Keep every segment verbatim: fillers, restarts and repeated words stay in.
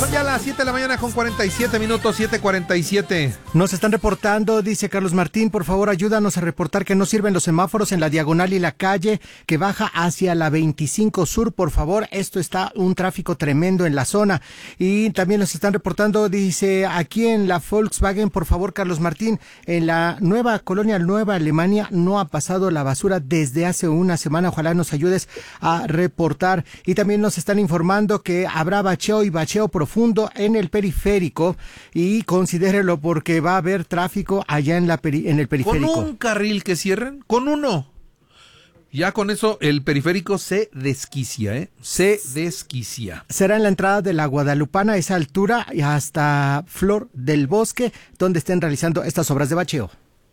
Son ya las siete de la mañana con cuarenta y siete minutos, siete cuarenta y siete. Nos están reportando, dice Carlos Martín, por favor ayúdanos a reportar que no sirven los semáforos en la diagonal y la calle que baja hacia la veinticinco Sur, por favor, esto está un tráfico tremendo en la zona. Y también nos están reportando, dice, aquí en la Volkswagen, por favor Carlos Martín, en la nueva colonia Nueva Alemania no ha pasado la basura desde hace una semana, ojalá nos ayudes a reportar. Y también nos están informando que habrá bacheo y bacheo profundo en el periférico y considérelo porque va a haber tráfico allá en, la peri- en el periférico. ¿Con un carril que cierren? Con uno. Ya con eso el periférico se desquicia, ¿eh? Se desquicia. Será en la entrada de la Guadalupana a esa altura y hasta Flor del Bosque, donde estén realizando estas obras de bacheo.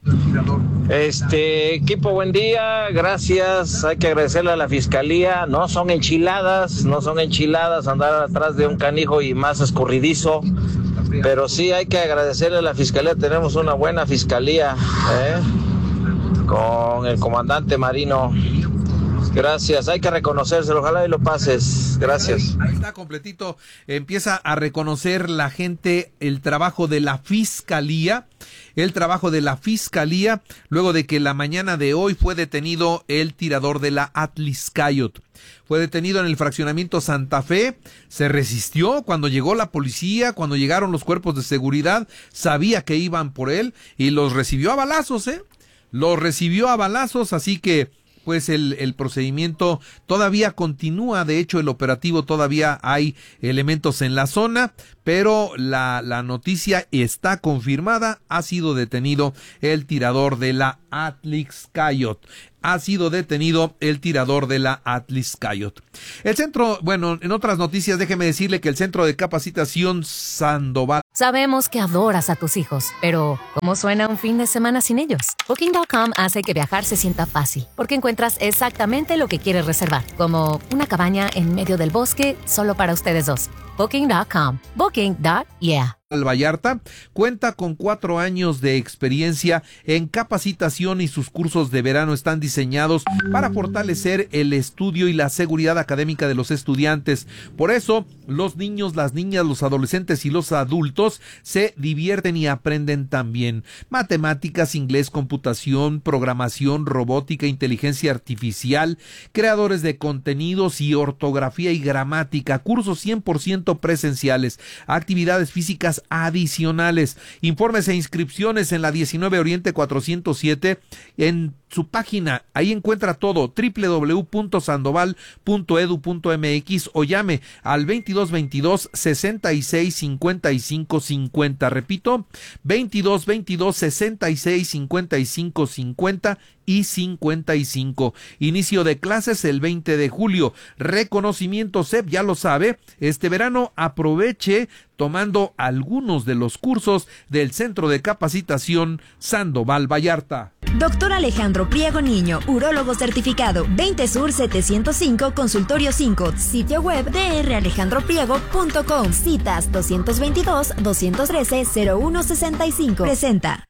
Este equipo, buen día, gracias. Hay que agradecerle a la fiscalía. No son enchiladas, no son enchiladas andar atrás de un canijo y más escurridizo, pero sí hay que agradecerle a la fiscalía. Tenemos una buena fiscalía, ¿eh? Con el comandante Marino. Gracias, hay que reconocérselo, ojalá y lo pases. Gracias. Ahí está completito. Empieza a reconocer la gente el trabajo de la fiscalía, el trabajo de la fiscalía, luego de que la mañana de hoy fue detenido el tirador de la Atliscayot. Fue detenido en el fraccionamiento Santa Fe, se resistió cuando llegó la policía, cuando llegaron los cuerpos de seguridad, sabía que iban por él y los recibió a balazos, ¿eh? Los recibió a balazos, así que pues el, el procedimiento todavía continúa. De hecho el operativo todavía hay elementos en la zona, pero la, la noticia está confirmada, ha sido detenido el tirador de la Atliscayot. Ha sido detenido el tirador de la Atliscayot. El centro, bueno, en otras noticias, déjeme decirle que el Centro de Capacitación Sandoval. Sabemos que adoras a tus hijos, pero ¿cómo suena un fin de semana sin ellos? Booking punto com hace que viajar se sienta fácil, porque encuentras exactamente lo que quieres reservar, como una cabaña en medio del bosque solo para ustedes dos. Booking punto com. Booking. Yeah. Vallarta cuenta con cuatro años de experiencia en capacitación y sus cursos de verano están diseñados para fortalecer el estudio y la seguridad académica de los estudiantes. Por eso, los niños, las niñas, los adolescentes y los adultos se divierten y aprenden también matemáticas, inglés, computación, programación, robótica, inteligencia artificial, creadores de contenidos y ortografía y gramática, cursos cien por ciento presenciales, actividades físicas adicionales. Informes e inscripciones en la diecinueve Oriente cuatrocientos siete en su página. Ahí encuentra todo, doble u doble u doble u punto sandoval punto edu punto m x o llame al veintidós veintidós sesenta y seis cincuenta y cinco cincuenta. Repito, veintidós veintidós sesenta y seis cincuenta y cinco cincuenta y cincuenta y cinco. Inicio de clases el veinte de julio. Reconocimiento C E P, ya lo sabe. Este verano aproveche tomando algunos de los cursos del Centro de Capacitación Sandoval Vallarta. Doctor Alejandro Priego Niño, urólogo certificado, veinte Sur setecientos cinco, Consultorio cinco, sitio web d r alejandro priego punto com, citas doscientos veintidós, doscientos trece, cero uno sesenta y cinco. Presenta.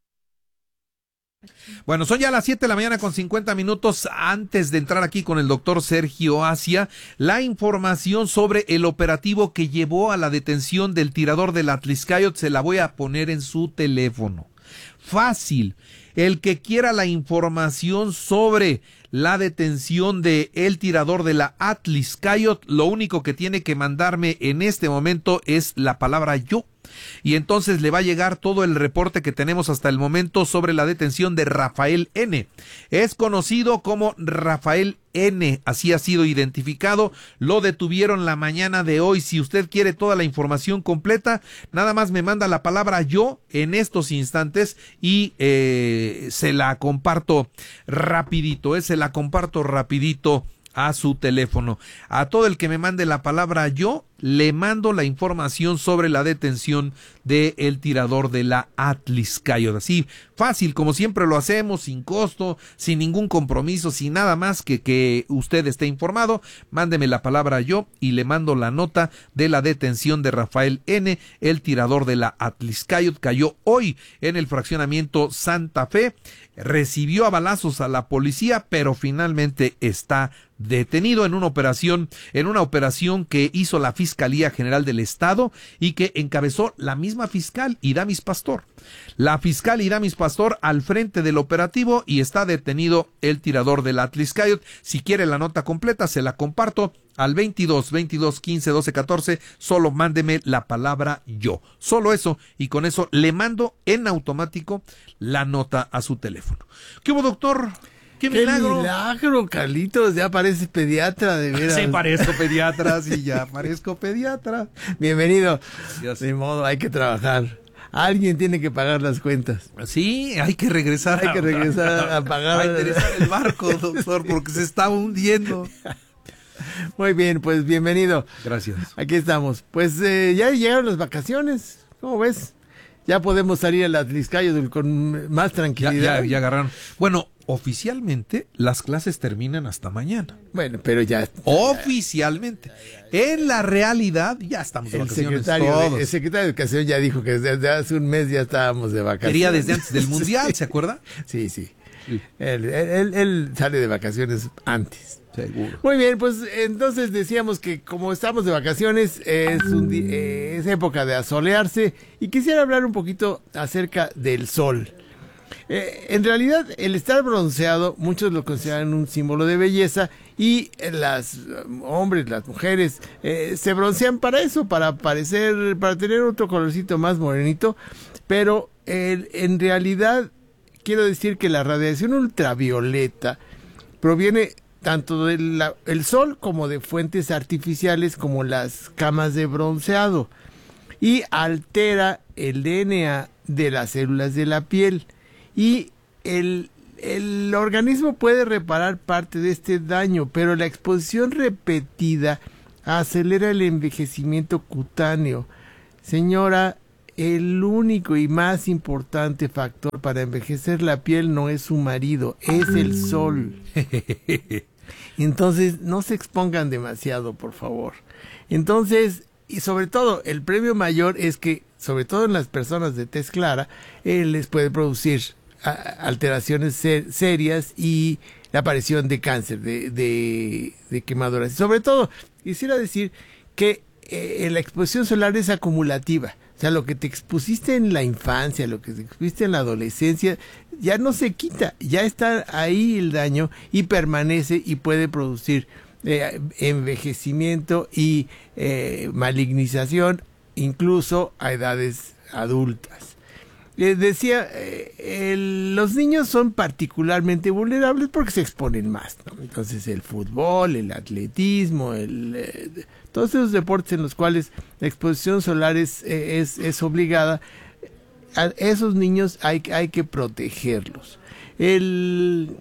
Bueno, son ya las siete de la mañana con cincuenta minutos. Antes de entrar aquí con el doctor Sergio Asia, la información sobre el operativo que llevó a la detención del tirador del Atliscayot se la voy a poner en su teléfono. Fácil. El que quiera la información sobre la detención de el tirador de la Atliscayot, lo único que tiene que mandarme en este momento es la palabra yo. Y entonces le va a llegar todo el reporte que tenemos hasta el momento sobre la detención de Rafael N. Es conocido como Rafael N, así ha sido identificado. Lo detuvieron la mañana de hoy. Si usted quiere toda la información completa, nada más me manda la palabra yo en estos instantes y eh, se la comparto rapidito, eh, se la comparto rapidito a su teléfono. A todo el que me mande la palabra yo, le mando la información sobre la detención de el tirador de la Atliscayot. Así, fácil, como siempre lo hacemos, sin costo, sin ningún compromiso, sin nada más que que usted esté informado. Mándeme la palabra yo y le mando la nota de la detención de Rafael N, el tirador de la Atliscayot. Cayó hoy en el fraccionamiento Santa Fe, recibió a balazos a la policía, pero finalmente está detenido en una operación, en una operación que hizo la fiscalía Fiscalía General del Estado y que encabezó la misma fiscal Idamis Pastor. La fiscal Idamis Pastor al frente del operativo y está detenido el tirador del Atliscayot. Si quiere la nota completa, se la comparto al veintidós, veintidós, quince, doce, catorce. Solo mándeme la palabra yo. Solo eso, y con eso le mando en automático la nota a su teléfono. ¿Qué hubo, doctor? ¡Qué milagro! ¡Qué milagro, Carlitos! Ya pareces pediatra, de veras. Sí, parezco pediatra, sí, ya parezco pediatra. Bienvenido. Gracias. De modo, hay que trabajar. Alguien tiene que pagar las cuentas. Sí, hay que regresar. Hay que regresar a pagar. A enderezar el barco, doctor, porque se estaba hundiendo. Muy bien, pues bienvenido. Gracias. Aquí estamos. Pues eh, ya llegaron las vacaciones. ¿Cómo ves? Ya podemos salir al Atliscayot con más tranquilidad. Ya, ya, ya agarraron. Bueno, oficialmente las clases terminan hasta mañana. Bueno, pero ya. Oficialmente. En la realidad ya estamos de El vacaciones secretario, todos. de, el secretario de Educación ya dijo que desde hace un mes ya estábamos de vacaciones. Quería desde antes del Mundial, ¿se acuerda? Sí, sí. Sí. Él, él, él sale de vacaciones antes. Seguro. Muy bien, pues entonces decíamos que como estamos de vacaciones es, un di- eh, es época de asolearse y quisiera hablar un poquito acerca del sol. Eh, en realidad el estar bronceado muchos lo consideran un símbolo de belleza y las um, hombres, las mujeres eh, se broncean para eso, para parecer, para tener otro colorcito más morenito, pero eh, en realidad quiero decir que la radiación ultravioleta proviene tanto del el sol como de fuentes artificiales como las camas de bronceado y altera el D N A de las células de la piel y el, el organismo puede reparar parte de este daño, pero la exposición repetida acelera el envejecimiento cutáneo. Señora, el único y más importante factor para envejecer la piel no es su marido, es el sol. Entonces, no se expongan demasiado, por favor. Entonces, y sobre todo, el premio mayor es que, sobre todo en las personas de tez clara, eh, les puede producir a, alteraciones ser, serias y la aparición de cáncer, de, de, de quemaduras. Y sobre todo, quisiera decir que eh, la exposición solar es acumulativa. O sea, lo que te expusiste en la infancia, lo que te expusiste en la adolescencia, ya no se quita, ya está ahí el daño y permanece y puede producir eh, envejecimiento y eh, malignización, incluso a edades adultas. Les decía, eh, el, los niños son particularmente vulnerables porque se exponen más, ¿no? Entonces el fútbol, el atletismo, el, eh, todos esos deportes en los cuales la exposición solar es, eh, es, es obligada, a esos niños hay, hay que protegerlos. El...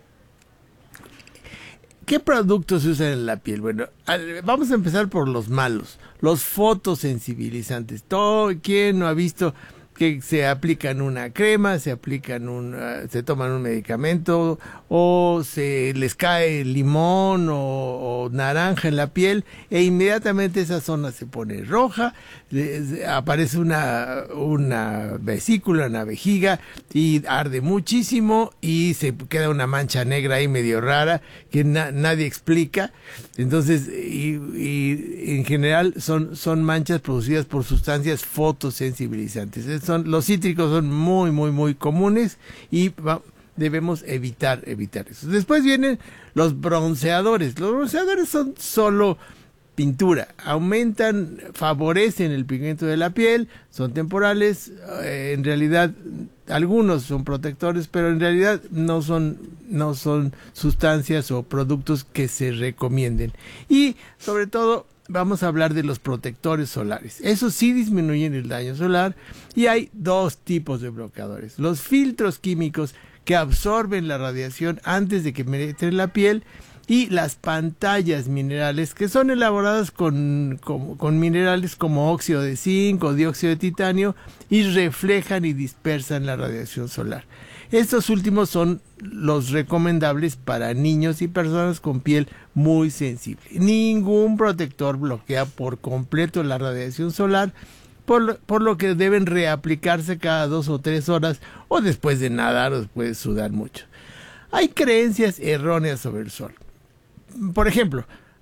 ¿Qué productos se usan en la piel? Bueno, al, vamos a empezar por los malos, los fotosensibilizantes. Todo, ¿quién no ha visto que se aplican una crema, se aplican un, uh, se toman un medicamento o se les cae limón o, o naranja en la piel e inmediatamente esa zona se pone roja, les, aparece una, una vesícula, una vejiga y arde muchísimo y se queda una mancha negra ahí medio rara que na, nadie explica. Entonces, y, y en general son, son manchas producidas por sustancias fotosensibilizantes. Son, los cítricos son muy, muy, muy comunes y va, debemos evitar, evitar eso. Después vienen los bronceadores. Los bronceadores son solo pintura. Aumentan, favorecen el pigmento de la piel, son temporales. Eh, en realidad, algunos son protectores, pero en realidad no son, no son sustancias o productos que se recomienden. Y, sobre todo, vamos a hablar de los protectores solares. Esos sí disminuyen el daño solar y hay dos tipos de bloqueadores. Los filtros químicos que absorben la radiación antes de que penetre la piel y las pantallas minerales que son elaboradas con, con, con minerales como óxido de zinc o dióxido de titanio y reflejan y dispersan la radiación solar. Estos últimos son los recomendables para niños y personas con piel muy sensible. Ningún protector bloquea por completo la radiación solar, por lo, por lo que deben reaplicarse cada dos o tres horas o después de nadar o después de sudar mucho. Hay creencias erróneas sobre el sol. Por ejemplo,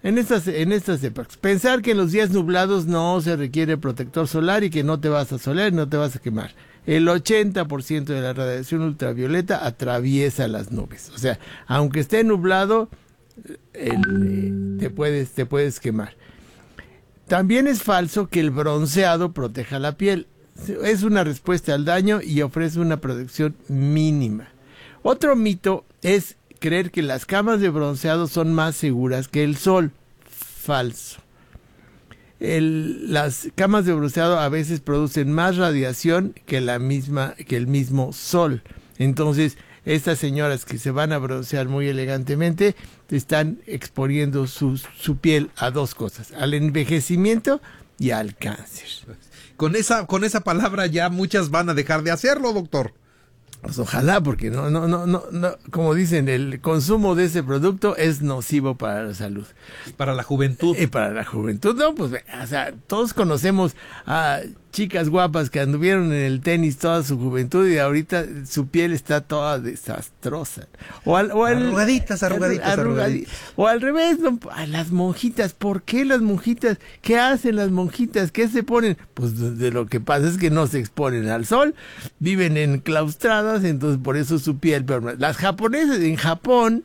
En estas, en estas épocas. Pensar que en los días nublados no se requiere protector solar y que no te vas a solear, no te vas a quemar. El ochenta por ciento de la radiación ultravioleta atraviesa las nubes. O sea, aunque esté nublado, el, eh, te puedes, te puedes quemar. También es falso que el bronceado proteja la piel. Es una respuesta al daño y ofrece una protección mínima. Otro mito es creer que las camas de bronceado son más seguras que el sol. Falso. El, las camas de bronceado a veces producen más radiación que la misma, que el mismo sol. Entonces, estas señoras que se van a broncear muy elegantemente están exponiendo su, su piel a dos cosas: al envejecimiento y al cáncer. Con esa, con esa palabra ya muchas van a dejar de hacerlo, doctor. Pues ojalá, porque no, no, no, no, no, como dicen, el consumo de ese producto es nocivo para la salud. Para la juventud. Y para la juventud, no, pues, o sea, todos conocemos a chicas guapas que anduvieron en el tenis toda su juventud y ahorita su piel está toda desastrosa. O al, o al, arrugaditas, arrugaditas, arrugaditas. O al revés, no, a las monjitas. ¿Por qué las monjitas? ¿Qué hacen las monjitas? ¿Qué se ponen? Pues de, de lo que pasa es que no se exponen al sol, viven enclaustradas, entonces por eso su piel. Pero las japonesas, en Japón,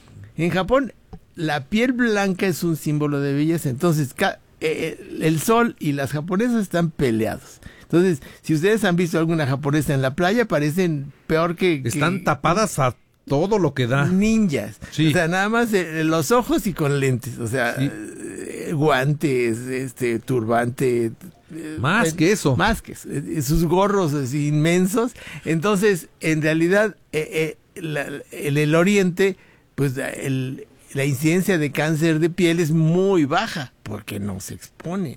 en Japón, la piel blanca es un símbolo de belleza, entonces ca- Eh, el sol y las japonesas están peleados. Entonces, si ustedes han visto alguna japonesa en la playa, parecen peor que... Están que tapadas a todo lo que da. Ninjas. Sí. O sea, nada más eh, los ojos y con lentes. O sea, Sí. eh, guantes, este, turbante. Eh, Más que eso. Más que eso. Eh, sus gorros así, inmensos. Entonces, en realidad, eh, eh, la, en el oriente, pues el... la incidencia de cáncer de piel es muy baja porque no se exponen.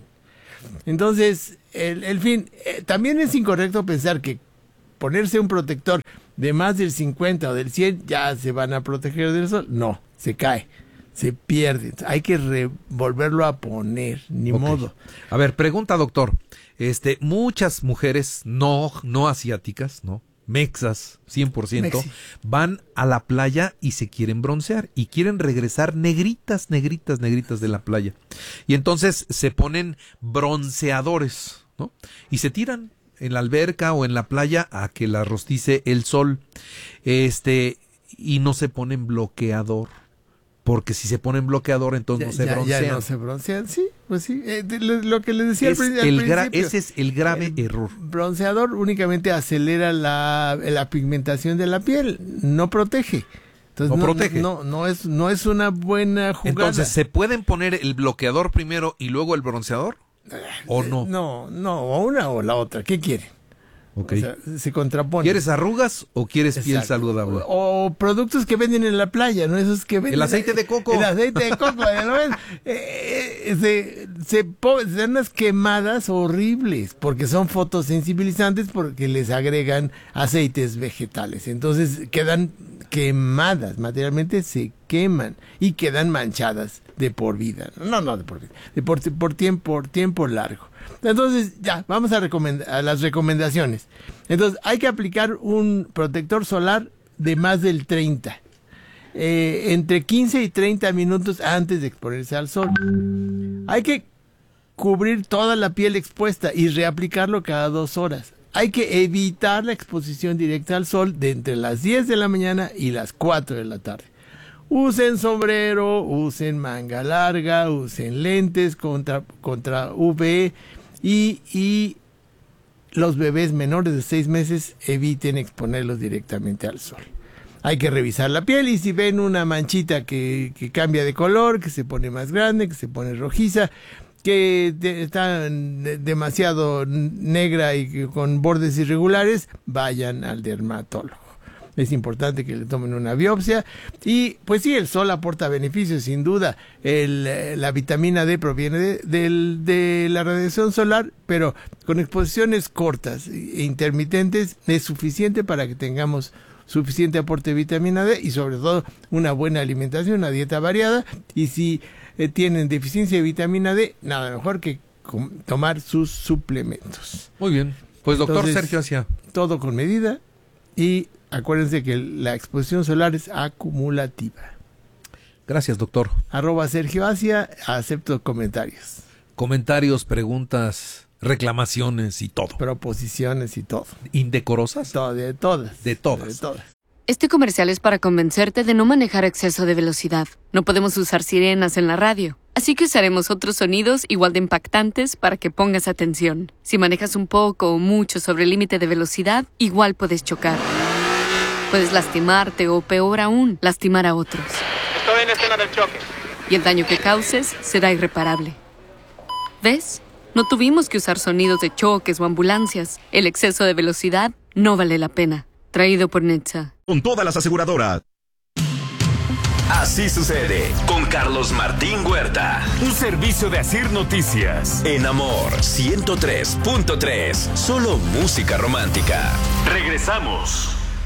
Entonces, el, el fin, eh, también es incorrecto pensar que ponerse un protector de más del cincuenta o del cien ya se van a proteger del sol. No, se cae, se pierde. Hay que re- volverlo a poner, ni Ok. modo. A ver, pregunta, doctor. Este, muchas mujeres no, no asiáticas, ¿no? Mexas, cien por ciento, Mexi. van a la playa y se quieren broncear y quieren regresar negritas, negritas, negritas de la playa. Y entonces se ponen bronceadores, ¿no? Y se tiran en la alberca o en la playa a que la rostice el sol. Este, y no se ponen bloqueador. Porque si se ponen bloqueador, entonces no se ya, broncean. ya no se broncean, sí, pues sí. Eh, de- lo, lo que les decía Es al, pri- al el gra- principio. ese es el grave El error. Bronceador únicamente acelera la, la pigmentación de la piel, no protege. Entonces, No protege. No, no, es, no es una buena jugada. Entonces, ¿se pueden poner el bloqueador primero y luego el bronceador? ¿O no? No, no, o una o la otra. ¿Qué quieren? Ok. O sea, se contrapone. ¿Quieres arrugas o quieres piel Exacto. saludable? O, o productos que venden en la playa, ¿no? Esos que venden. El aceite de coco. El aceite de coco, ¿no ven? Eh, eh, se, se, po- se dan unas quemadas horribles, porque son fotosensibilizantes, porque les agregan aceites vegetales. Entonces quedan quemadas, materialmente se queman y quedan manchadas de por vida. No, no de por vida, de por, por tiempo, por tiempo largo. Entonces, ya, vamos a, recomend- a las recomendaciones. Entonces, hay que aplicar un protector solar de más del treinta. Eh, entre quince y treinta minutos antes de exponerse al sol. Hay que cubrir toda la piel expuesta y reaplicarlo cada dos horas. Hay que evitar la exposición directa al sol de entre las diez de la mañana y las cuatro de la tarde. Usen sombrero, usen manga larga, usen lentes contra, contra U V y, y los bebés menores de seis meses eviten exponerlos directamente al sol. Hay que revisar la piel y si ven una manchita que, que cambia de color, que se pone más grande, que se pone rojiza, que de, está de, demasiado negra y que, con bordes irregulares, vayan al dermatólogo. Es importante que le tomen una biopsia y pues sí, el sol aporta beneficios sin duda. El, la vitamina D proviene de, de, de la radiación solar, pero con exposiciones cortas e intermitentes es suficiente para que tengamos suficiente aporte de vitamina D y sobre todo una buena alimentación, una dieta variada. Y si eh, tienen deficiencia de vitamina D, nada mejor que com- tomar sus suplementos. Muy bien. Pues doctor Entonces, Sergio Asia. Todo con medida y acuérdense que la exposición solar es acumulativa. Gracias, doctor. Arroba Sergio Asia, acepto comentarios. Comentarios, preguntas, reclamaciones y todo. Proposiciones y todo. ¿Indecorosas? Todo, de todas. De todas. De todas. Este comercial es para convencerte de no manejar a exceso de velocidad. No podemos usar sirenas en la radio, así que usaremos otros sonidos igual de impactantes para que pongas atención. Si manejas un poco o mucho sobre el límite de velocidad, igual puedes chocar. Puedes lastimarte o, peor aún, lastimar a otros. Estoy en la escena del choque. Y el daño que causes será irreparable. ¿Ves? No tuvimos que usar sonidos de choques o ambulancias. El exceso de velocidad no vale la pena. Traído por Netza. Con todas las aseguradoras. Así sucede con Carlos Martín Huerta. Un servicio de Asir Noticias. En Amor ciento tres punto tres. Solo música romántica. Regresamos.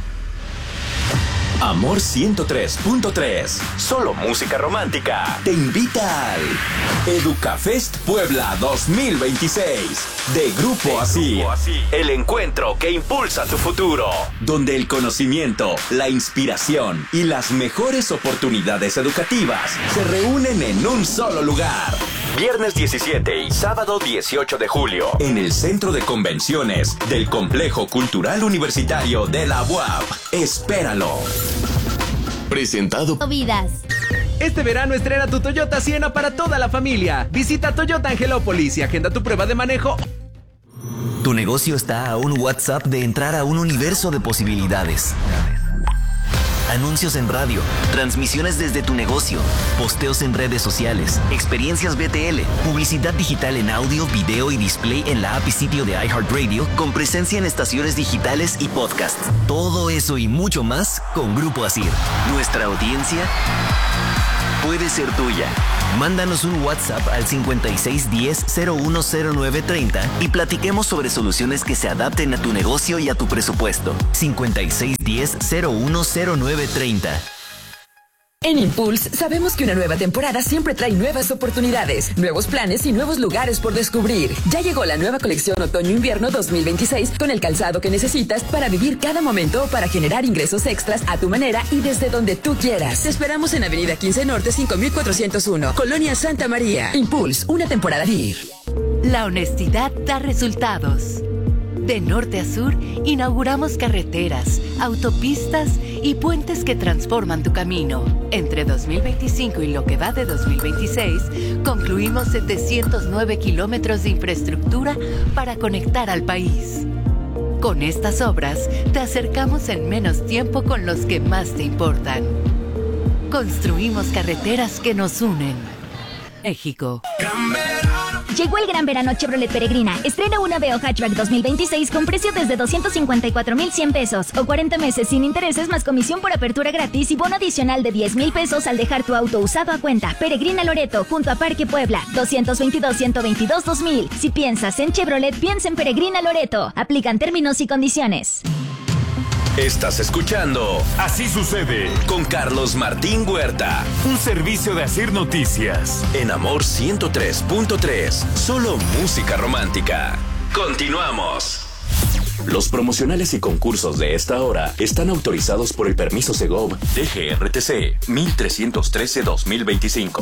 Amor ciento tres punto tres. Solo música romántica. Te invita al Educafest Puebla dos mil veintiséis de Grupo Asir. El encuentro que impulsa tu futuro, donde el conocimiento, la inspiración y las mejores oportunidades educativas se reúnen en un solo lugar. Viernes diecisiete y sábado dieciocho de julio en el Centro de Convenciones del Complejo Cultural Universitario de la U A P. Espéralo. Presentado Vidas. Este verano estrena tu Toyota Siena para toda la familia. Visita Toyota Angelópolis y agenda tu prueba de manejo. Tu negocio está a un WhatsApp de entrar a un universo de posibilidades. Anuncios en radio, transmisiones desde tu negocio, posteos en redes sociales, experiencias B T L, publicidad digital en audio, video y display en la app y sitio de iHeartRadio, con presencia en estaciones digitales y podcasts. Todo eso y mucho más con Grupo Asir. Nuestra audiencia puede ser tuya. Mándanos un WhatsApp al cincuenta y seis diez cero uno cero nueve treinta y platiquemos sobre soluciones que se adapten a tu negocio y a tu presupuesto. cincuenta y seis diez cero uno cero nueve treinta. En Impulse sabemos que una nueva temporada siempre trae nuevas oportunidades, nuevos planes y nuevos lugares por descubrir. Ya llegó la nueva colección Otoño-Invierno dos mil veintiséis con el calzado que necesitas para vivir cada momento o para generar ingresos extras a tu manera y desde donde tú quieras. Te esperamos en Avenida quince Norte cinco mil cuatrocientos uno, Colonia Santa María. Impulse, una temporada D I R. La honestidad da resultados. De norte a sur, inauguramos carreteras, autopistas y puentes que transforman tu camino. Entre dos mil veinticinco y lo que va de dos mil veintiséis, concluimos setecientos nueve kilómetros de infraestructura para conectar al país. Con estas obras, te acercamos en menos tiempo con los que más te importan. Construimos carreteras que nos unen. México. Llegó el gran verano Chevrolet Peregrina. Estrena una Aveo Hatchback dos mil veintiséis con precio desde doscientos cincuenta y cuatro mil cien pesos o cuarenta meses sin intereses más comisión por apertura gratis y bono adicional de diez mil pesos al dejar tu auto usado a cuenta. Peregrina Loreto, junto a Parque Puebla, doscientos veintidós ciento veintidós dos mil. Si piensas en Chevrolet, piensa en Peregrina Loreto. Aplican términos y condiciones. Estás escuchando Así sucede con Carlos Martín Huerta. Un servicio de Asir Noticias. En Amor ciento tres punto tres. Solo música romántica. Continuamos. Los promocionales y concursos de esta hora están autorizados por el permiso Segov D G R T C mil trescientos trece dos mil veinticinco.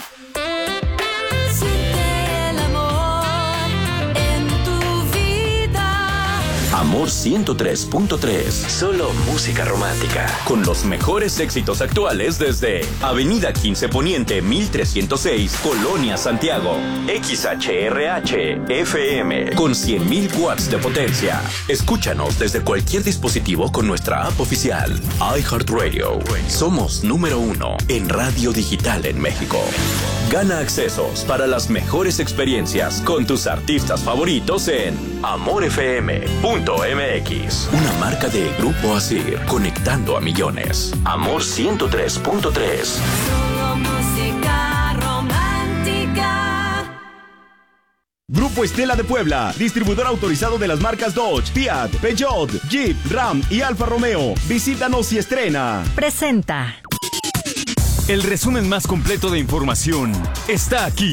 Amor ciento tres punto tres. Solo música romántica. Con los mejores éxitos actuales desde Avenida quince Poniente mil trescientos seis, Colonia Santiago. X H R H F M con cien mil watts de potencia. Escúchanos desde cualquier dispositivo con nuestra app oficial. iHeartRadio. Somos número uno en radio digital en México. Gana accesos para las mejores experiencias con tus artistas favoritos en amor f m punto m x. Una marca de Grupo Asir, conectando a millones. Amor ciento tres punto tres. Solo música romántica. Grupo Estela de Puebla, distribuidor autorizado de las marcas Dodge, Fiat, Peugeot, Jeep, Ram y Alfa Romeo. Visítanos y estrena. Presenta. El resumen más completo de información está aquí.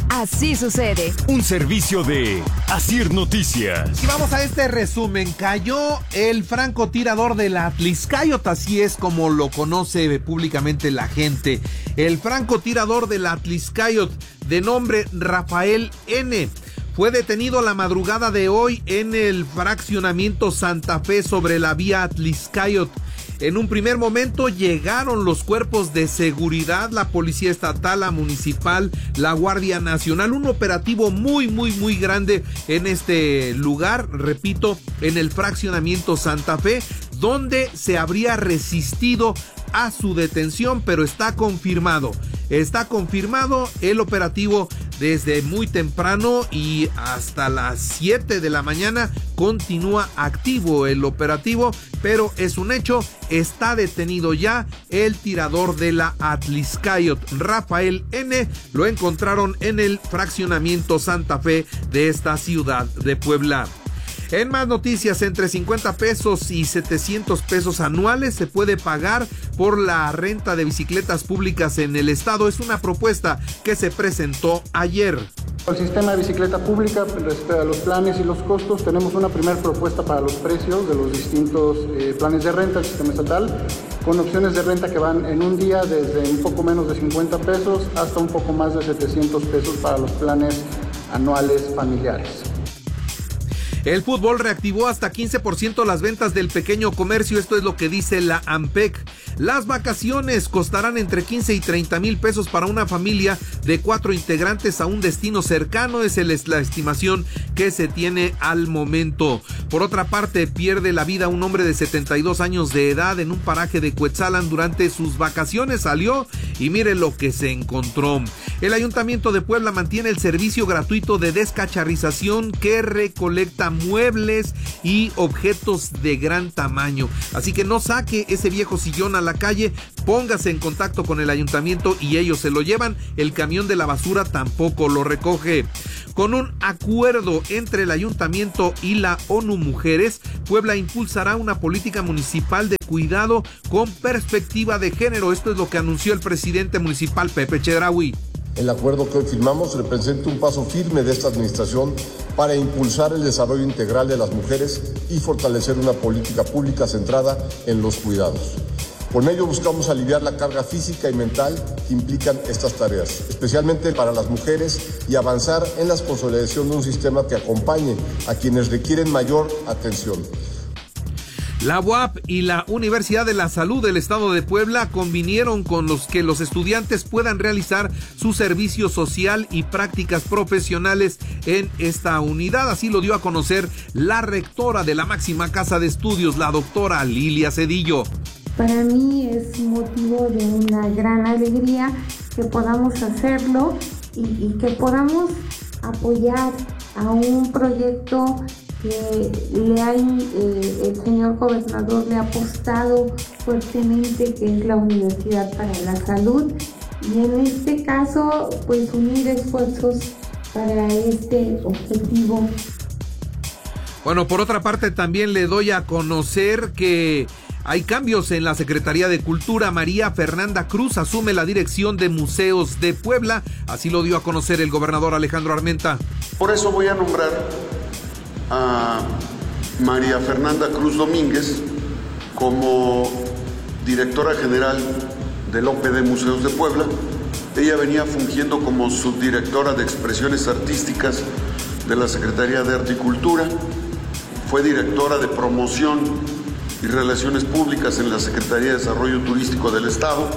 Así sucede. Un servicio de Asir Noticias. Y vamos a este resumen. Cayó el francotirador de la Atlixcáyotl, así es como lo conoce públicamente la gente. El francotirador de la Atlixcáyotl, de nombre Rafael N., fue detenido la madrugada de hoy en el fraccionamiento Santa Fe sobre la vía Atlixcáyotl. En un primer momento llegaron los cuerpos de seguridad, la Policía Estatal, la Municipal, la Guardia Nacional, un operativo muy, muy, muy grande en este lugar, repito, en el fraccionamiento Santa Fe, donde se habría resistido a su detención, pero está confirmado. Está confirmado el operativo desde muy temprano y hasta las siete de la mañana continúa activo el operativo, pero es un hecho, está detenido ya el tirador de la Atlixcáyotl, Rafael N. Lo encontraron en el fraccionamiento Santa Fe de esta ciudad de Puebla. En más noticias, entre cincuenta pesos y setecientos pesos anuales se puede pagar por la renta de bicicletas públicas en el estado. Es una propuesta que se presentó ayer. El sistema de bicicleta pública, respecto a los planes y los costos, tenemos una primera propuesta para los precios de los distintos eh, planes de renta del sistema estatal, con opciones de renta que van en un día desde un poco menos de cincuenta pesos hasta un poco más de setecientos pesos para los planes anuales familiares. El fútbol reactivó hasta quince por ciento las ventas del pequeño comercio, esto es lo que dice la AMPEC. Las vacaciones costarán entre quince y treinta mil pesos para una familia de cuatro integrantes a un destino cercano, esa es la estimación que se tiene al momento. Por otra parte, pierde la vida un hombre de setenta y dos años de edad en un paraje de Cuetzalan durante sus vacaciones, salió y mire lo que se encontró. El Ayuntamiento de Puebla mantiene el servicio gratuito de descacharrización que recolecta muebles y objetos de gran tamaño. Así que no saque ese viejo sillón a la calle, póngase en contacto con el ayuntamiento y ellos se lo llevan. El camión de la basura tampoco lo recoge. Con un acuerdo entre el ayuntamiento y la ONU Mujeres, Puebla impulsará una política municipal de cuidado con perspectiva de género. Esto es lo que anunció el presidente municipal, Pepe Chedraui. El acuerdo que hoy firmamos representa un paso firme de esta administración para impulsar el desarrollo integral de las mujeres y fortalecer una política pública centrada en los cuidados. Con ello buscamos aliviar la carga física y mental que implican estas tareas, especialmente para las mujeres, y avanzar en la consolidación de un sistema que acompañe a quienes requieren mayor atención. La U A P y la Universidad de la Salud del Estado de Puebla convinieron con los que los estudiantes puedan realizar su servicio social y prácticas profesionales en esta unidad. Así lo dio a conocer la rectora de la máxima casa de estudios, la doctora Lilia Cedillo. Para mí es motivo de una gran alegría que podamos hacerlo y, y que podamos apoyar a un proyecto que le hay, eh, el señor gobernador le ha apostado fuertemente, que es la Universidad para la Salud, y en este caso pues unir esfuerzos para este objetivo. Bueno, por otra parte también le doy a conocer que hay cambios en la Secretaría de Cultura. María Fernanda Cruz asume la dirección de Museos de Puebla, así lo dio a conocer el gobernador Alejandro Armenta. Por eso voy a nombrar a María Fernanda Cruz Domínguez como directora general del O P D Museos de Puebla. Ella venía fungiendo como subdirectora de expresiones artísticas de la Secretaría de Arte y Cultura, fue directora de promoción y relaciones públicas en la Secretaría de Desarrollo Turístico del Estado.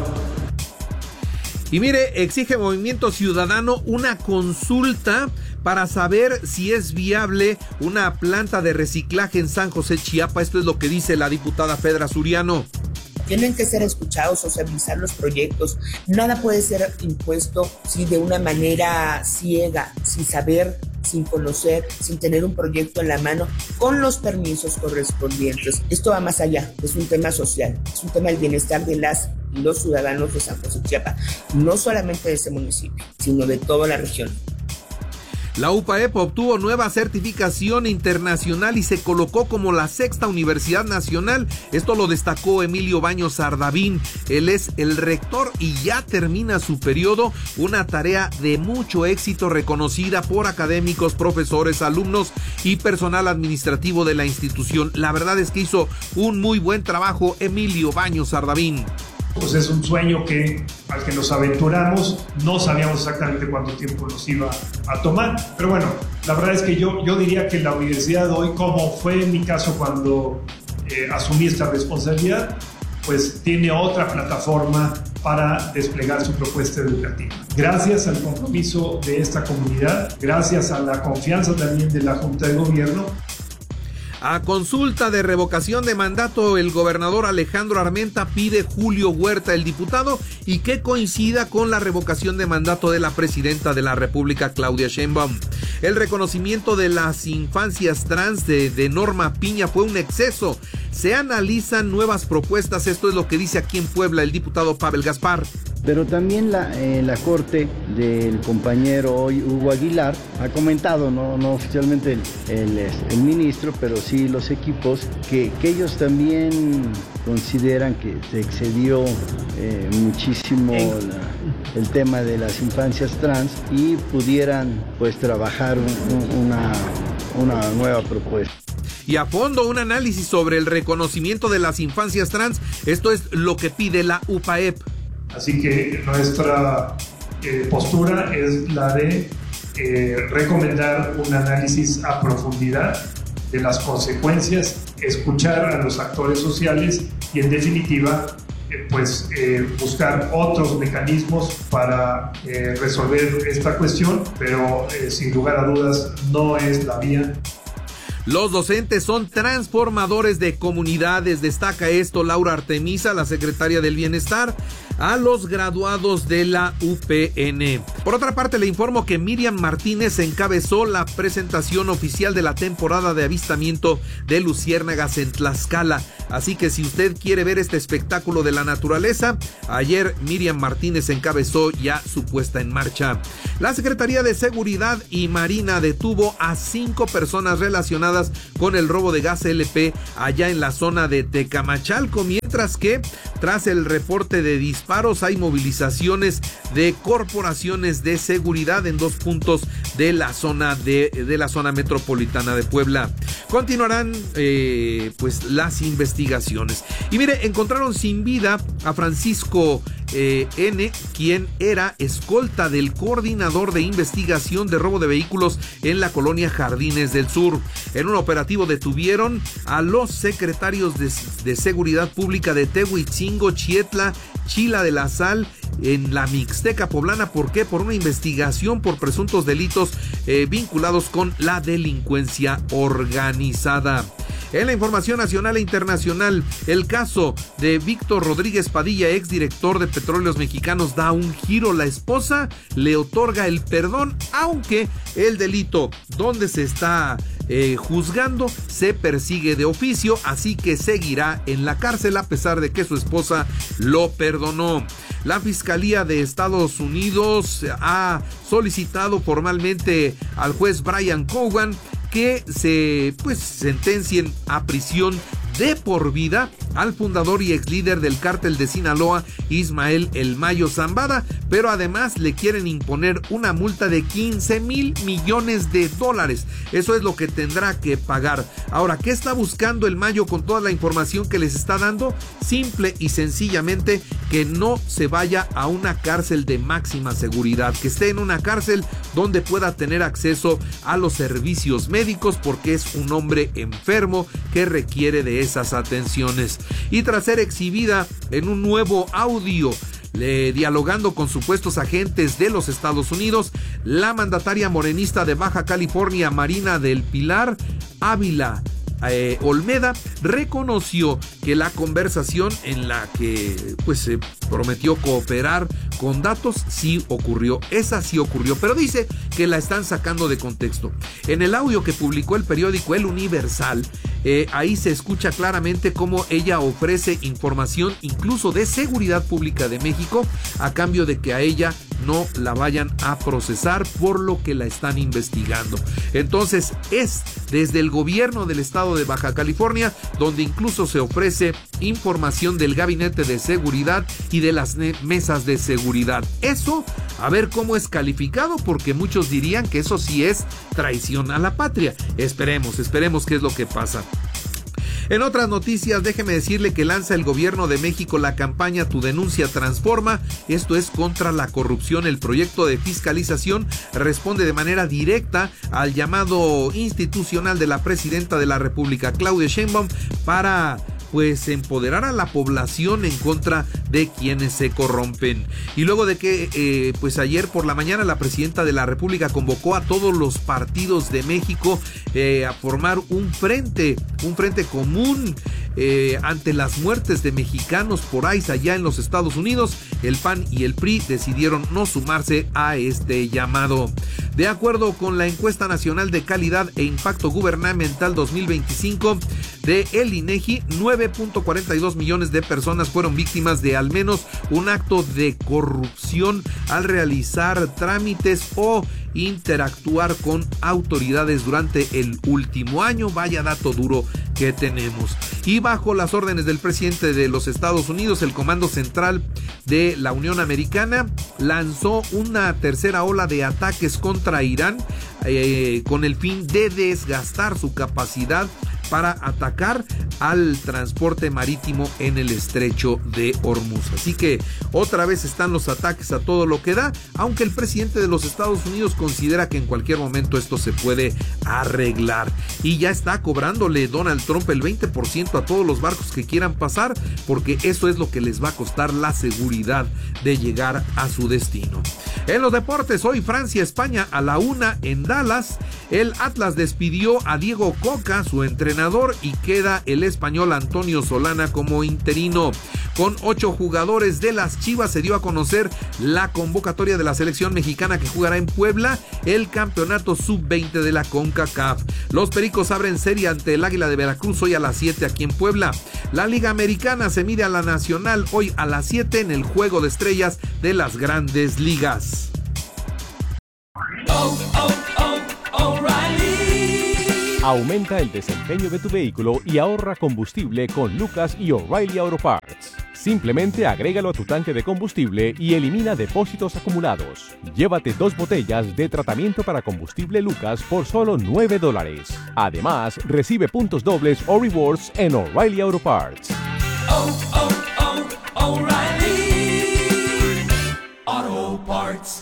Y mire, exige Movimiento Ciudadano una consulta para saber si es viable una planta de reciclaje en San José, Chiapas. Esto es lo que dice la diputada Fedra Suriano. Tienen que ser escuchados, socializar los proyectos. Nada puede ser impuesto sí, de una manera ciega, sin saber, sin conocer, sin tener un proyecto en la mano, con los permisos correspondientes. Esto va más allá, es un tema social, es un tema del bienestar de las y los ciudadanos de San José, Chiapas, no solamente de ese municipio, sino de toda la región. La U P A E P obtuvo nueva certificación internacional y se colocó como la sexta universidad nacional. Esto lo destacó Emilio Baños Ardavín. Él es el rector y ya termina su periodo, una tarea de mucho éxito reconocida por académicos, profesores, alumnos y personal administrativo de la institución. La verdad es que hizo un muy buen trabajo Emilio Baños Ardavín. Pues es un sueño que, al que nos aventuramos, no sabíamos exactamente cuánto tiempo nos iba a tomar, pero bueno, la verdad es que yo, yo diría que la universidad de hoy, como fue en mi caso cuando eh, asumí esta responsabilidad, pues tiene otra plataforma para desplegar su propuesta educativa. Gracias al compromiso de esta comunidad, gracias a la confianza también de la Junta de Gobierno. A consulta de revocación de mandato, el gobernador Alejandro Armenta pide Julio Huerta, el diputado, y que coincida con la revocación de mandato de la presidenta de la República, Claudia Sheinbaum. El reconocimiento de las infancias trans de, de Norma Piña fue un exceso. Se analizan nuevas propuestas, esto es lo que dice aquí en Puebla el diputado Pavel Gaspar. Pero también la, eh, la corte del compañero hoy Hugo Aguilar ha comentado, no, no oficialmente el, el, el ministro, pero sí los equipos, que, que ellos también consideran que se excedió eh, muchísimo la, el tema de las infancias trans y pudieran pues trabajar un, una, una nueva propuesta. Y a fondo un análisis sobre el reconocimiento de las infancias trans, esto es lo que pide la U P A E P. Así que nuestra eh, postura es la de eh, recomendar un análisis a profundidad de las consecuencias, escuchar a los actores sociales y en definitiva eh, pues eh, buscar otros mecanismos para eh, resolver esta cuestión, pero eh, sin lugar a dudas no es la vía. Los docentes son transformadores de comunidades, destaca esto Laura Artemisa, la secretaria del Bienestar, a los graduados de la U P N. Por otra parte, le informo que Miriam Martínez encabezó la presentación oficial de la temporada de avistamiento de luciérnagas en Tlaxcala. Así que si usted quiere ver este espectáculo de la naturaleza, ayer Miriam Martínez encabezó ya su puesta en marcha. La Secretaría de Seguridad y Marina detuvo a cinco personas relacionadas con el robo de gas L P allá en la zona de Tecamachalco, mientras que tras el reporte de disparos hay movilizaciones de corporaciones de seguridad en dos puntos de la zona de, de la zona metropolitana de Puebla. Continuarán eh, pues las investigaciones. Y mire, encontraron sin vida a Francisco eh, N., quien era escolta del coordinador de investigación de robo de vehículos en la colonia Jardines del Sur. En un operativo detuvieron a los secretarios de, de Seguridad Pública de Tehuitzingo, Chietla, Chila de la Sal, en la Mixteca poblana. ¿Por qué? Por una investigación por presuntos delitos eh, vinculados con la delincuencia organizada. En la información nacional e internacional, el caso de Víctor Rodríguez Padilla, exdirector de Petróleos Mexicanos, da un giro. La esposa le otorga el perdón, aunque el delito donde se está eh, juzgando se persigue de oficio, así que seguirá en la cárcel a pesar de que su esposa lo perdonó. La Fiscalía de Estados Unidos ha solicitado formalmente al juez Brian Cogan que se pues sentencien a prisión de por vida al fundador y ex líder del cártel de Sinaloa, Ismael El Mayo Zambada, pero además le quieren imponer una multa de quince mil millones de dólares. Eso es lo que tendrá que pagar. Ahora, ¿qué está buscando El Mayo con toda la información que les está dando? Simple y sencillamente que no se vaya a una cárcel de máxima seguridad, que esté en una cárcel donde pueda tener acceso a los servicios médicos, porque es un hombre enfermo que requiere de esas atenciones. Y tras ser exhibida en un nuevo audio Le, dialogando con supuestos agentes de los Estados Unidos, la mandataria morenista de Baja California, Marina del Pilar Ávila eh, Olmeda, reconoció que la conversación en la que pues se prometió cooperar con datos sí ocurrió, esa sí ocurrió, pero dice que la están sacando de contexto. En el audio que publicó el periódico El Universal, eh, ahí se escucha claramente cómo ella ofrece información incluso de seguridad pública de México a cambio de que a ella no la vayan a procesar, por lo que la están investigando. Entonces es desde el gobierno del estado de Baja California donde incluso se ofrece información del gabinete de seguridad y de las mesas de seguridad. Eso, a ver cómo es calificado, porque muchos dirían que eso sí es traición a la patria. Esperemos, esperemos qué es lo que pasa. En otras noticias, déjeme decirle que lanza el gobierno de México la campaña Tu Denuncia Transforma. Esto es contra la corrupción. El proyecto de fiscalización responde de manera directa al llamado institucional de la presidenta de la República, Claudia Sheinbaum, para pues empoderar a la población en contra de quienes se corrompen. Y luego de que eh, pues ayer por la mañana la presidenta de la República convocó a todos los partidos de México eh, a formar un frente, un frente común eh, ante las muertes de mexicanos por ICE allá en los Estados Unidos, el P A N y el P R I decidieron no sumarse a este llamado. De acuerdo con la encuesta nacional de calidad e impacto gubernamental dos mil veinticinco de el INEGI, nueve punto cuarenta y dos millones de personas fueron víctimas de al menos un acto de corrupción al realizar trámites o interactuar con autoridades durante el último año. Vaya dato duro que tenemos. Y bajo las órdenes del presidente de los Estados Unidos, el Comando Central de la Unión Americana lanzó una tercera ola de ataques contra Irán eh, con el fin de desgastar su capacidad para atacar al transporte marítimo en el estrecho de Hormuz. Así que otra vez están los ataques a todo lo que da, aunque el presidente de los Estados Unidos considera que en cualquier momento esto se puede arreglar. Y ya está cobrándole Donald Trump el veinte por ciento a todos los barcos que quieran pasar, porque eso es lo que les va a costar la seguridad de llegar a su destino. En los deportes, hoy Francia-España a la una en Dallas. El Atlas despidió a Diego Coca, su entrenador, y queda el español Antonio Solana como interino. Con ocho jugadores de las Chivas se dio a conocer la convocatoria de la selección mexicana que jugará en Puebla el campeonato sub veinte de la CONCACAF. Los Pericos abren serie ante el Águila de Veracruz hoy a las siete aquí en Puebla. La Liga Americana se mide a la Nacional hoy a las siete en el Juego de Estrellas de las Grandes Ligas. Oh, oh, oh, O'Reilly. Aumenta el desempeño de tu vehículo y ahorra combustible con Lucas y O'Reilly Auto Parts. Simplemente agrégalo a tu tanque de combustible y elimina depósitos acumulados. Llévate dos botellas de tratamiento para combustible Lucas por solo nueve dólares. Además, recibe puntos dobles o rewards en O'Reilly Auto Parts. Oh, oh, oh, O'Reilly Auto Parts.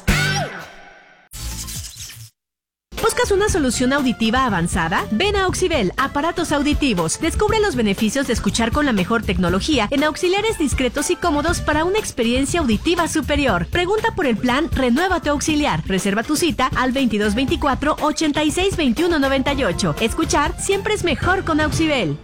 ¿Buscas una solución auditiva avanzada? Ven a Auxibel, aparatos auditivos. Descubre los beneficios de escuchar con la mejor tecnología en auxiliares discretos y cómodos para una experiencia auditiva superior. Pregunta por el plan Renueva tu auxiliar. Reserva tu cita al veintidós veinticuatro, ochenta y seis, veintiuno noventa y ocho. Escuchar siempre es mejor con Auxibel.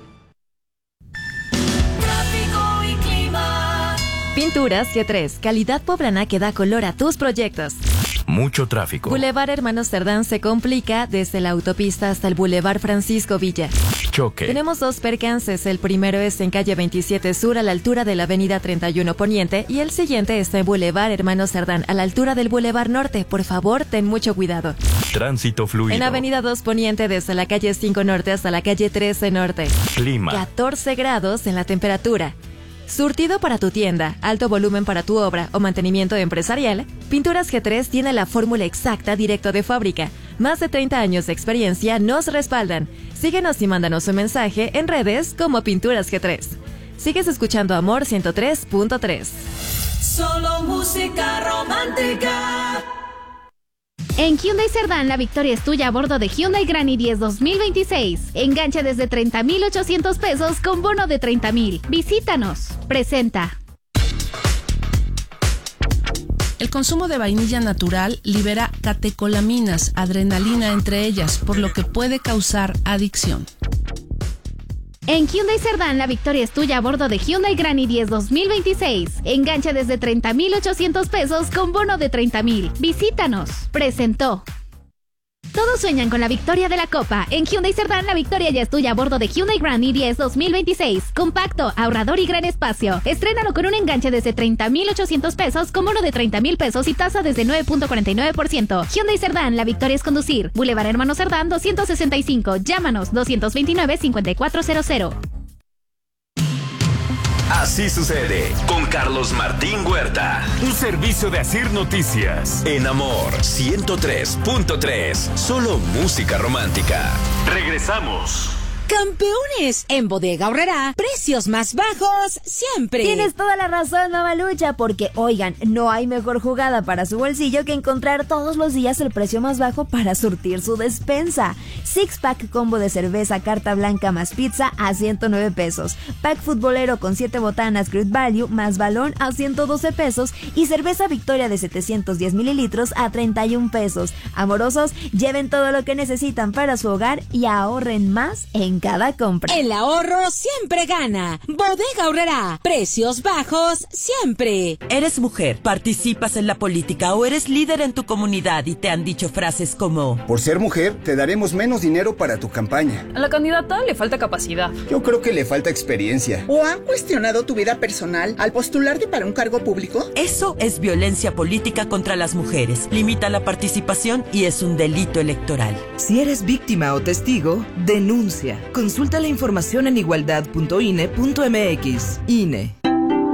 Tráfico y clima. Pinturas G tres, calidad poblana que da color a tus proyectos. Mucho tráfico. Boulevard Hermanos Cerdán se complica desde la autopista hasta el Boulevard Francisco Villa. Choque. Tenemos dos percances. El primero es en calle veintisiete Sur a la altura de la avenida treinta y uno Poniente y el siguiente está en Boulevard Hermanos Cerdán a la altura del Boulevard Norte. Por favor, ten mucho cuidado. Tránsito fluido. En avenida dos Poniente desde la calle cinco Norte hasta la calle trece Norte. Clima. catorce grados en la temperatura. Surtido para tu tienda, alto volumen para tu obra o mantenimiento empresarial, Pinturas G tres tiene la fórmula exacta directo de fábrica. Más de treinta años de experiencia nos respaldan. Síguenos y mándanos un mensaje en redes como Pinturas G tres. Sigues escuchando Amor ciento tres punto tres. Solo música romántica. En Hyundai Cerdán, la victoria es tuya a bordo de Hyundai Grand i diez dos mil veintiséis. Enganche desde treinta mil ochocientos pesos con bono de treinta mil. Visítanos. Presenta. El consumo de vainilla natural libera catecolaminas, adrenalina entre ellas, por lo que puede causar adicción. En Hyundai Cerdán, la victoria es tuya a bordo de Hyundai Grand i diez dos mil veintiséis. Enganche desde treinta mil ochocientos pesos con bono de treinta mil. Visítanos. Presentó. Todos sueñan con la victoria de la Copa. En Hyundai Cerdán, la victoria ya es tuya a bordo de Hyundai Grand i diez dos mil veintiséis. Compacto, ahorrador y gran espacio. Estrénalo con un enganche desde treinta mil ochocientos pesos, con bono de treinta mil pesos y tasa desde nueve punto cuarenta y nueve por ciento. Hyundai Cerdán, la victoria es conducir. Boulevard Hermano Cerdán doscientos sesenta y cinco. Llámanos doscientos veintinueve, cincuenta y cuatro cero cero. Así sucede con Carlos Martín Huerta. Un servicio de Asir Noticias. En Amor ciento tres punto tres. Solo música romántica. Regresamos. Campeones, en Bodega Aurrerá, precios más bajos siempre. Tienes toda la razón, Mamalucha, porque, oigan, no hay mejor jugada para su bolsillo que encontrar todos los días el precio más bajo para surtir su despensa. Six pack combo de cerveza carta blanca más pizza a ciento nueve pesos. Pack futbolero con siete botanas Great Value más balón a ciento doce pesos. Y cerveza Victoria de setecientos diez mililitros a treinta y un pesos. Amorosos, lleven todo lo que necesitan para su hogar y ahorren más en cada compra. El ahorro siempre gana. Bodega Aurrerá. Precios bajos siempre. ¿Eres mujer, participas en la política o eres líder en tu comunidad y te han dicho frases como: por ser mujer, te daremos menos dinero para tu campaña? A la candidata le falta capacidad. Yo creo que le falta experiencia. ¿O han cuestionado tu vida personal al postularte para un cargo público? Eso es violencia política contra las mujeres. Limita la participación y es un delito electoral. Si eres víctima o testigo, denuncia. Consulta la información en igualdad punto i n e punto m x. I N E.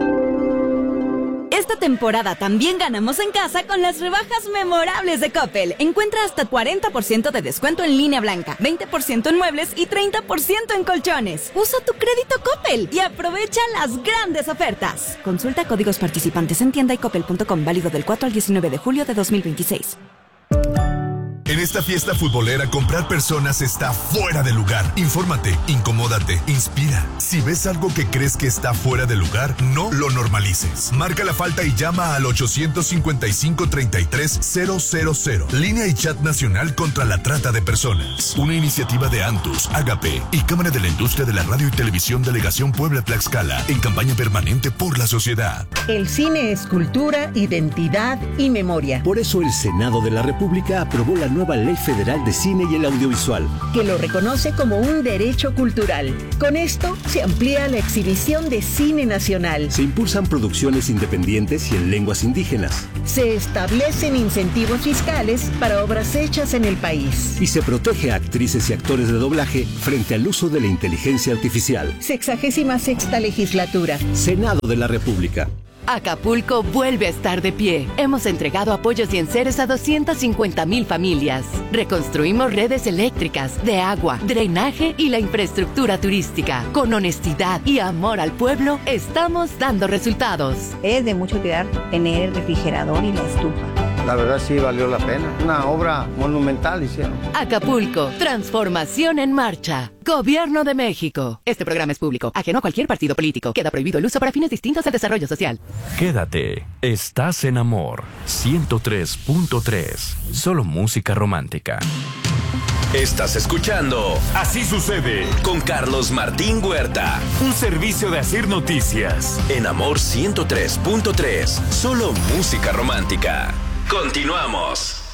Esta temporada también ganamos en casa con las rebajas memorables de Coppel. Encuentra hasta cuarenta por ciento de descuento en línea blanca, veinte por ciento en muebles y treinta por ciento en colchones. Usa tu crédito Coppel y aprovecha las grandes ofertas. Consulta códigos participantes en tienda y coppel punto com, válido del cuatro al diecinueve de julio de dos mil veintiséis. En esta fiesta futbolera, comprar personas está fuera de lugar. Infórmate, incomódate, inspira. Si ves algo que crees que está fuera de lugar, no lo normalices. Marca la falta y llama al ochocientos cincuenta y cinco, treinta y tres, cero cero cero. Línea y chat nacional contra la trata de personas. Una iniciativa de Antus, Agape y Cámara de la Industria de la Radio y Televisión Delegación Puebla-Tlaxcala, en campaña permanente por la sociedad. El cine es cultura, identidad y memoria. Por eso el Senado de la República aprobó la nueva Ley Federal de Cine y el Audiovisual, que lo reconoce como un derecho cultural. Con esto se amplía la exhibición de cine nacional. Se impulsan producciones independientes y en lenguas indígenas. Se establecen incentivos fiscales para obras hechas en el país. Y se protege a actrices y actores de doblaje frente al uso de la inteligencia artificial. Sexagésima sexta legislatura. Senado de la República. Acapulco vuelve a estar de pie. Hemos entregado apoyos y enseres a doscientas cincuenta mil familias. Reconstruimos redes eléctricas, de agua, drenaje y la infraestructura turística. Con honestidad y amor al pueblo, estamos dando resultados. Es de mucho cuidar tener el refrigerador y la estufa. La verdad sí valió la pena. Una obra monumental hicieron. Acapulco, transformación en marcha. Gobierno de México. Este programa es público, ajeno a cualquier partido político. Queda prohibido el uso para fines distintos al desarrollo social. Quédate, estás en Amor ciento tres punto tres. Solo música romántica. Estás escuchando Así sucede con Carlos Martín Huerta. Un servicio de Asir Noticias. En Amor ciento tres punto tres. Solo música romántica. Continuamos.